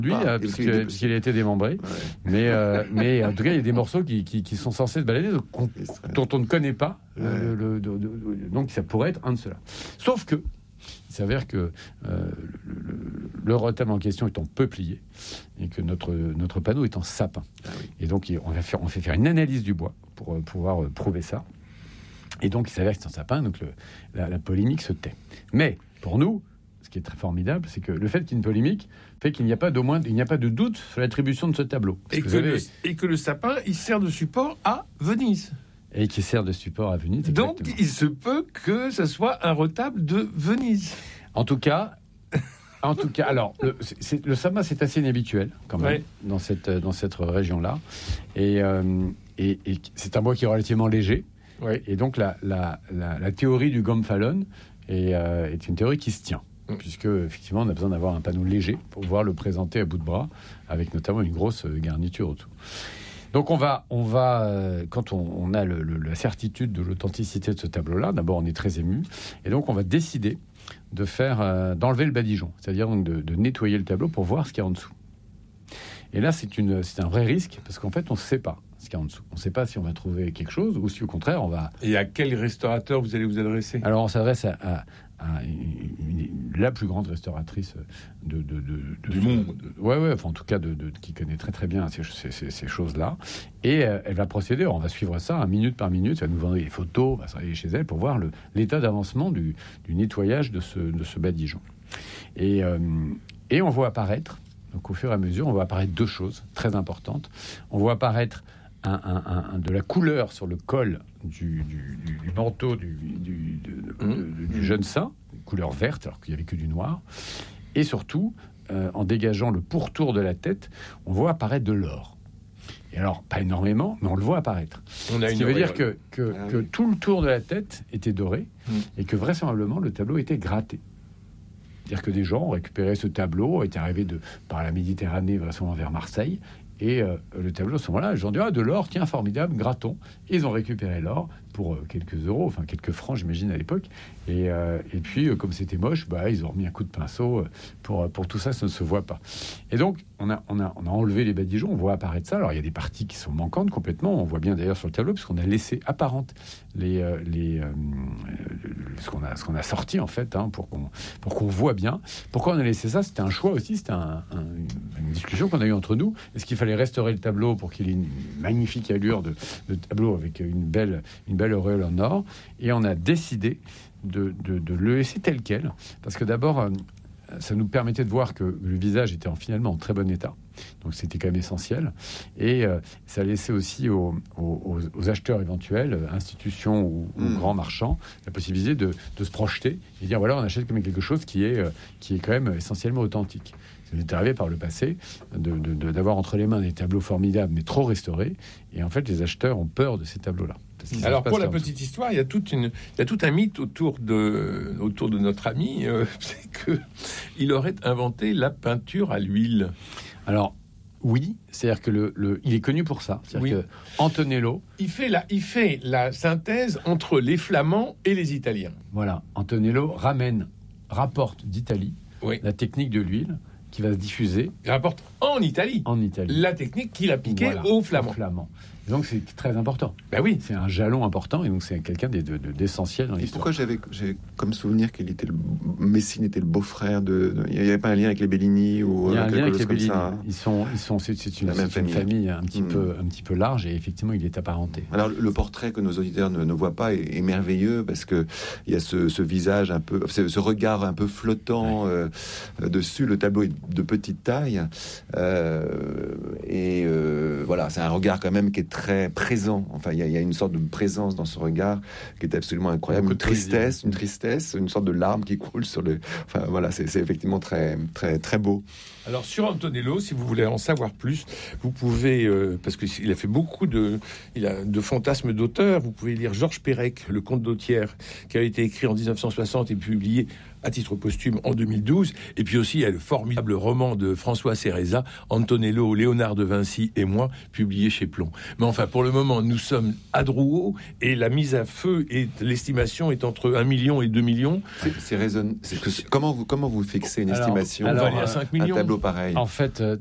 puisqu'il a été démembré. Ouais. Mais en tout cas, il y a des morceaux qui sont censés se balader, dont on ne connaît pas. Donc, ça pourrait être un de ceux-là. Sauf que, il s'avère que le retable en question est en peuplier et que notre panneau est en sapin. Et donc, on fait faire une analyse du bois pour pouvoir prouver ça. Et donc, il s'avère que c'est en sapin, donc la polémique se tait. Mais, pour nous, ce qui est très formidable, c'est que le fait qu'il y ait une polémique fait qu'il n'y a pas de doute sur l'attribution de ce tableau. Et que le sapin, il sert de support à Venise. Et qui sert de support à Venise. Donc, il se peut que ça soit un retable de Venise. En tout cas, alors, le sapin, c'est assez inhabituel, quand même, dans cette région-là. Et c'est un bois qui est relativement léger. Ouais. Et donc, la théorie du Gomphallon est une théorie qui se tient. Puisque, effectivement, on a besoin d'avoir un panneau léger pour pouvoir le présenter à bout de bras, avec notamment une grosse garniture autour. Donc, on va quand on a la certitude de l'authenticité de ce tableau-là, d'abord, on est très ému. Et donc, on va décider d'enlever le badigeon, c'est-à-dire donc de nettoyer le tableau pour voir ce qu'il y a en dessous. Et là, c'est un vrai risque, parce qu'en fait, on ne sait pas ce qu'il y a en dessous. On ne sait pas si on va trouver quelque chose, ou si, au contraire, on va... Et à quel restaurateur vous allez vous adresser ? Alors, on s'adresse à la plus grande restauratrice du monde. Enfin, en tout cas, qui connaît très très bien ces choses-là. Et elle va procéder, on va suivre ça minute par minute, elle va nous vendre des photos, on va s'arrêter chez elle pour voir l'état d'avancement du nettoyage de ce badigeon. Et on voit apparaître, donc au fur et à mesure, on voit apparaître deux choses très importantes. On voit apparaître de la couleur sur le col du manteau du jeune saint, couleur verte, alors qu'il n'y avait que du noir. Et surtout, en dégageant le pourtour de la tête, on voit apparaître de l'or. Et alors, pas énormément, mais on le voit apparaître. Ce qui veut dire que tout le tour de la tête était doré et que vraisemblablement, le tableau était gratté. C'est-à-dire que des gens ont récupéré ce tableau, étaient arrivés par la Méditerranée, vraisemblablement vers Marseille. Et le tableau, à ce moment-là, les gens disent « Ah, de l'or, tiens, formidable, grattons ». Ils ont récupéré l'or pour quelques euros, enfin quelques francs, j'imagine, à l'époque. Et puis, comme c'était moche, ils ont remis un coup de pinceau pour tout ça, ça ne se voit pas. Et donc, on a enlevé les badigeons, on voit apparaître ça. Alors, il y a des parties qui sont manquantes complètement. On voit bien d'ailleurs sur le tableau, puisqu'on a laissé apparente ce qu'on a sorti, en fait, pour qu'on voit bien. Pourquoi on a laissé ça ? C'était un choix aussi, c'était une discussion qu'on a eue entre nous. Est-ce qu'il fallait restaurer le tableau pour qu'il ait une magnifique allure de tableau avec une belle auréole en or ? Et on a décidé de le laisser tel quel, parce que d'abord, ça nous permettait de voir que le visage était finalement en très bon état. Donc c'était quand même essentiel. Et ça laissait aussi aux acheteurs éventuels, institutions ou grands marchands, la possibilité de se projeter et dire voilà, on achète quand même quelque chose qui est quand même essentiellement authentique. Ça nous est arrivé par le passé d'avoir entre les mains des tableaux formidables mais trop restaurés. Et en fait, les acheteurs ont peur de ces tableaux-là. Alors pour la petite histoire, il y a tout un mythe autour de notre ami, c'est que il aurait inventé la peinture à l'huile. Alors oui, c'est-à-dire que il est connu pour ça. C'est-à-dire que Antonello, il fait la synthèse entre les Flamands et les Italiens. Voilà, Antonello rapporte d'Italie la technique de l'huile qui va se diffuser. Il rapporte en Italie la technique qu'il appliquait aux Flamands. Donc c'est très important. Ben oui, c'est un jalon important et donc c'est quelqu'un d'essentiel dans l'histoire. Pourquoi j'ai comme souvenir qu'il était Messine était le beau-frère il n'y avait pas un lien avec les Bellini ou il y a un lien avec les Bellini. Ça, c'est une famille un petit peu large et effectivement il est apparenté. Alors le portrait que nos auditeurs ne voient pas est merveilleux parce que il y a ce visage un peu, ce regard un peu flottant dessus. Le tableau est de petite taille et voilà, c'est un regard quand même qui est très présent. Enfin, il y a une sorte de présence dans ce regard qui est absolument incroyable. Une tristesse, une sorte de larme qui coule sur le. Enfin, voilà, c'est effectivement très, très, très beau. Alors, sur Antonello, si vous voulez en savoir plus, vous pouvez, parce qu'il a fait beaucoup de fantasmes d'auteurs, vous pouvez lire Georges Perec, Le Comte d'Autière, qui a été écrit en 1960 et publié à titre posthume en 2012. Et puis aussi, il y a le formidable roman de François Cereza, Antonello, Léonard de Vinci et moi, publié chez Plon. Mais enfin, pour le moment, nous sommes à Drouot et la mise à feu, et l'estimation est entre 1 million et 2 millions. Comment vous fixez une estimation on va aller à 5 millions. Un tableau pareil. En fait,